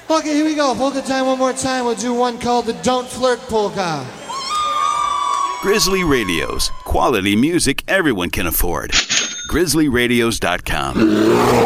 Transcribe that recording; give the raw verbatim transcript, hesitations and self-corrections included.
Okay, here we go. Polka time one more time. We'll do one called the Don't Flirt Polka. Grizzly Radios. Quality music everyone can afford. grizzly radios dot com